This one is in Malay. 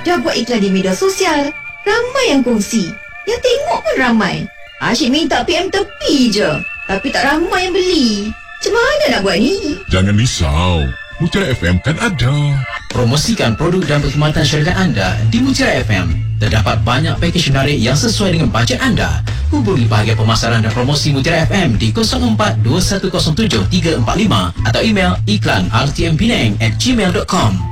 Dah buat iklan di media sosial, ramai yang kongsi. Yang tengok pun ramai. Asyik minta PM tepi je, tapi tak ramai yang beli. Macam mana nak buat ni? Jangan risau, Mutiara FM kan ada. Promosikan produk dan perkhidmatan syarikat anda di Mutiara FM. Terdapat banyak pakej menarik yang sesuai dengan bajet anda. Hubungi bahagian pemasaran dan promosi Mutiara FM di 042107 345 atau email iklan rtmpinang@gmail.com.